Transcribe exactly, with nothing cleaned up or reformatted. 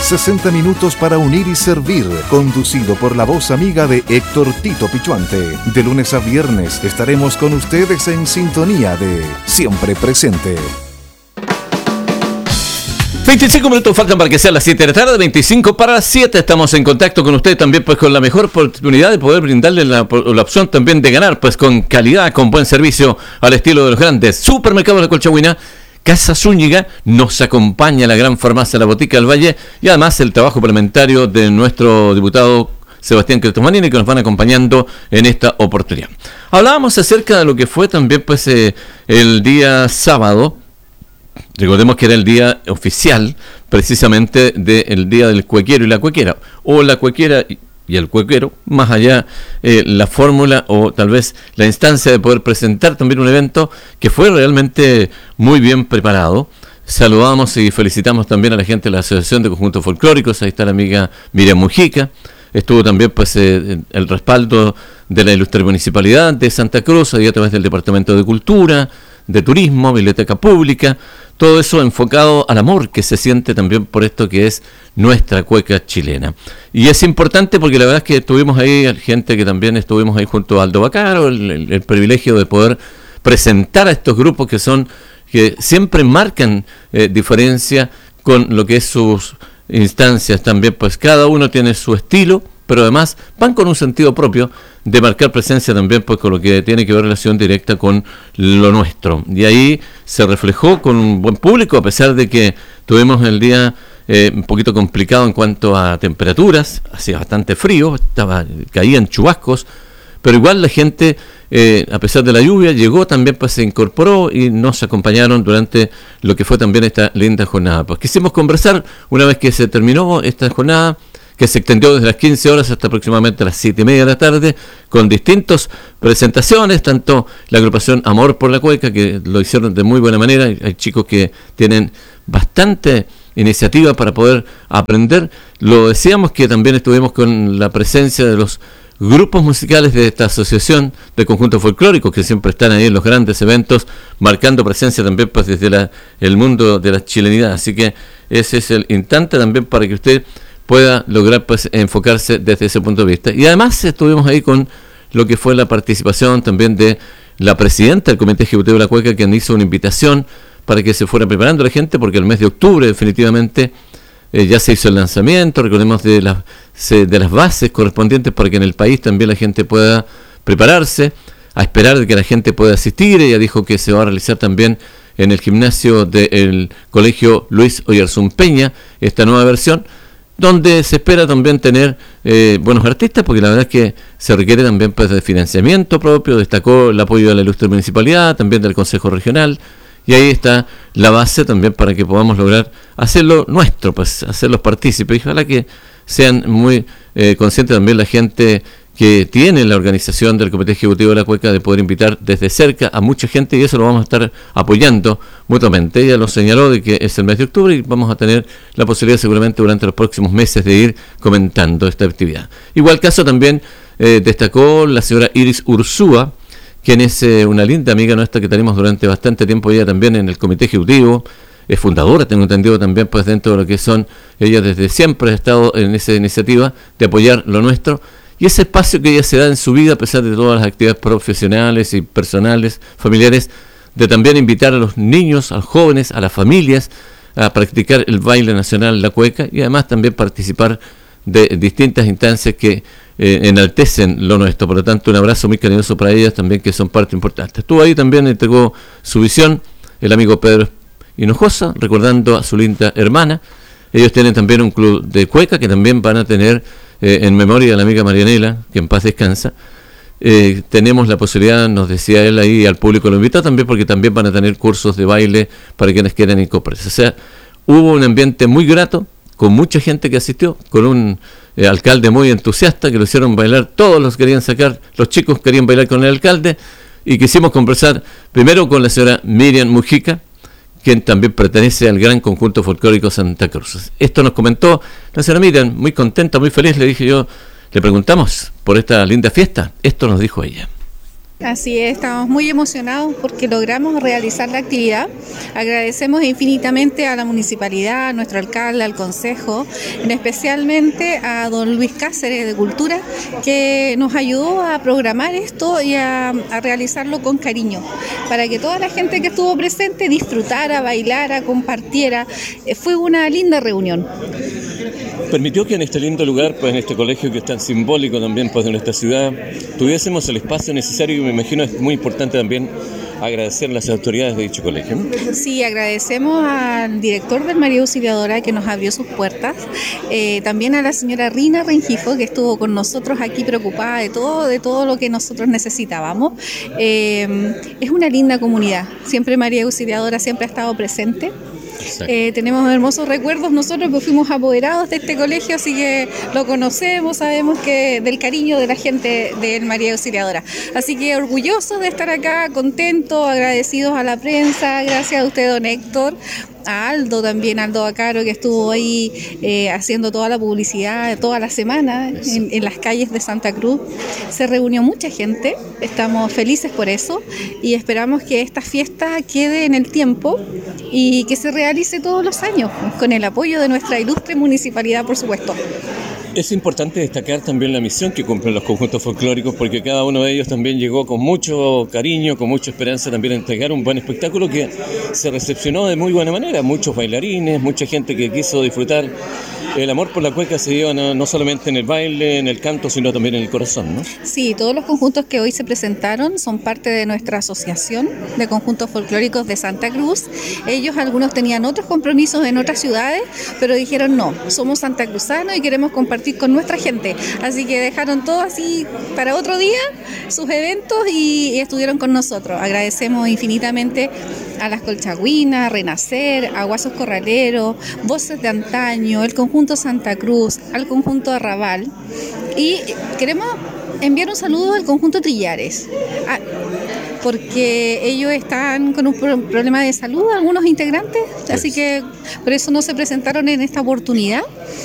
sesenta minutos para unir y servir, conducido por la voz amiga de Héctor Tito Pichuante. De lunes a viernes estaremos con ustedes en sintonía de Siempre Presente. veinticinco minutos faltan para que sea las siete de la tarde, veinticinco para las siete. Estamos en contacto con usted también, pues con la mejor oportunidad de poder brindarle la, la opción también de ganar, pues con calidad, con buen servicio, al estilo de los grandes supermercados de Colchagüina. Casa Zúñiga nos acompaña la gran farmacia La Botica del Valle y además el trabajo parlamentario de nuestro diputado Sebastián Crestomanini, que nos van acompañando en esta oportunidad. Hablábamos acerca de lo que fue también pues eh, el día sábado. Recordemos que era el día oficial precisamente del día del cuequero y la cuequera, o la cuequera y el cuequero, más allá eh, la fórmula o tal vez la instancia de poder presentar también un evento que fue realmente muy bien preparado. Saludamos y felicitamos también a la gente de la Asociación de Conjuntos Folclóricos. Ahí está la amiga Miriam Mujica. Estuvo también pues eh, el respaldo de la Ilustre Municipalidad de Santa Cruz, ahí a través del Departamento de Cultura, de Turismo, Biblioteca Pública, todo eso enfocado al amor que se siente también por esto que es nuestra cueca chilena. Y es importante porque la verdad es que estuvimos ahí, gente que también estuvimos ahí junto a Aldo Bacaro, el, el, el privilegio de poder presentar a estos grupos que son, que siempre marcan eh, diferencia con lo que es sus instancias también, pues cada uno tiene su estilo, pero además van con un sentido propio de marcar presencia también pues con lo que tiene que ver relación directa con lo nuestro. Y ahí se reflejó con un buen público, a pesar de que tuvimos el día eh, un poquito complicado en cuanto a temperaturas, hacía bastante frío, estaba, caían chubascos, pero igual la gente, eh, a pesar de la lluvia, llegó también, pues se incorporó y nos acompañaron durante lo que fue también esta linda jornada. Pues quisimos conversar una vez que se terminó esta jornada, que se extendió desde las quince horas hasta aproximadamente las siete y media de la tarde, con distintas presentaciones, tanto la agrupación Amor por la Cueca, que lo hicieron de muy buena manera, hay chicos que tienen bastante iniciativa para poder aprender. Lo decíamos que también estuvimos con la presencia de los grupos musicales de esta asociación de conjuntos folclóricos que siempre están ahí en los grandes eventos, marcando presencia también pues desde la, el mundo de la chilenidad. Así que ese es el instante también para que usted pueda lograr pues enfocarse desde ese punto de vista. Y además estuvimos ahí con lo que fue la participación también de la presidenta del Comité Ejecutivo de la Cueca, quien hizo una invitación para que se fuera preparando la gente, porque el mes de octubre definitivamente eh, ya se hizo el lanzamiento, recordemos de las, de las bases correspondientes para que en el país también la gente pueda prepararse, a esperar de que la gente pueda asistir. Ella dijo que se va a realizar también en el gimnasio del Colegio Luis Oyarzún Peña esta nueva versión, donde se espera también tener eh, buenos artistas, porque la verdad es que se requiere también pues de financiamiento propio. Destacó el apoyo de la Ilustre Municipalidad, también del Consejo Regional, y ahí está la base también para que podamos lograr hacerlo nuestro, pues hacerlos partícipes, y ojalá que sean muy eh, conscientes también la gente que tiene la organización del Comité Ejecutivo de la Cueca de poder invitar desde cerca a mucha gente, y eso lo vamos a estar apoyando mutuamente. Ella lo señaló de que es el mes de octubre y vamos a tener la posibilidad seguramente durante los próximos meses de ir comentando esta actividad. Igual caso también eh, destacó la señora Iris Ursúa, quien es eh, una linda amiga nuestra que tenemos durante bastante tiempo, ella también en el Comité Ejecutivo, es fundadora, tengo entendido también pues dentro de lo que son, ella desde siempre ha estado en esa iniciativa de apoyar lo nuestro. Y ese espacio que ella se da en su vida, a pesar de todas las actividades profesionales y personales, familiares, de también invitar a los niños, a los jóvenes, a las familias, a practicar el baile nacional, la cueca, y además también participar de distintas instancias que eh, enaltecen lo nuestro. Por lo tanto, un abrazo muy cariñoso para ellas también, que son parte importante. Estuvo ahí también, entregó su visión el amigo Pedro Hinojosa, recordando a su linda hermana. Ellos tienen también un club de cueca que también van a tener, eh, en memoria de la amiga Marianela, que en paz descansa. Eh, tenemos la posibilidad, nos decía él ahí, al público lo invitó también, porque también van a tener cursos de baile para quienes quieran incorporarse. O sea, hubo un ambiente muy grato, con mucha gente que asistió, con un eh, alcalde muy entusiasta, que lo hicieron bailar, todos los querían sacar, los chicos querían bailar con el alcalde, y quisimos conversar primero con la señora Miriam Mujica, quien también pertenece al gran conjunto folclórico Santa Cruz. Esto nos comentó la señora Miriam, muy contenta, muy feliz, le dije yo, le preguntamos por esta linda fiesta, esto nos dijo ella. Así es, estamos muy emocionados porque logramos realizar la actividad. Agradecemos infinitamente a la municipalidad, a nuestro alcalde, al consejo, en especialmente a don Luis Cáceres de Cultura, que nos ayudó a programar esto y a, a realizarlo con cariño, para que toda la gente que estuvo presente disfrutara, bailara, compartiera. Eh, Fue una linda reunión. Permitió que en este lindo lugar, pues en este colegio que es tan simbólico también pues de nuestra ciudad, tuviésemos el espacio necesario y me imagino es muy importante también agradecer a las autoridades de dicho colegio, ¿no? Sí, agradecemos al director del María Auxiliadora que nos abrió sus puertas, eh, también a la señora Rina Rengifo que estuvo con nosotros aquí preocupada de todo, de todo lo que nosotros necesitábamos. Eh, es una linda comunidad, siempre María Auxiliadora siempre ha estado presente. Eh, tenemos hermosos recuerdos, nosotros que fuimos apoderados de este colegio, así que lo conocemos, sabemos que del cariño de la gente del María Auxiliadora. Así que orgullosos de estar acá, contentos, agradecidos a la prensa, gracias a usted, don Héctor, a Aldo también, Aldo Bacaro, que estuvo ahí eh, haciendo toda la publicidad toda la semana en, en las calles de Santa Cruz. Se reunió mucha gente, estamos felices por eso y esperamos que esta fiesta quede en el tiempo y que se realice todos los años, con el apoyo de nuestra ilustre municipalidad, por supuesto. Es importante destacar también la misión que cumplen los conjuntos folclóricos, porque cada uno de ellos también llegó con mucho cariño, con mucha esperanza también a entregar un buen espectáculo que se recepcionó de muy buena manera. Muchos bailarines, mucha gente que quiso disfrutar. El amor por la cueca se dio no, no solamente en el baile, en el canto, sino también en el corazón, ¿no? Sí, todos los conjuntos que hoy se presentaron son parte de nuestra asociación de conjuntos folclóricos de Santa Cruz. Ellos, algunos tenían otros compromisos en otras ciudades, pero dijeron no, somos santacruzanos y queremos compartir con nuestra gente. Así que dejaron todo así para otro día, sus eventos, y, y estuvieron con nosotros. Agradecemos infinitamente a las Colchagüinas, Renacer, a Guasos Corraleros, Voces de Antaño, el conjunto Santa Cruz, al conjunto Arrabal, y queremos enviar un saludo al conjunto Trillares, ah, porque ellos están con un pro- problema de salud, algunos integrantes, así que por eso no se presentaron en esta oportunidad.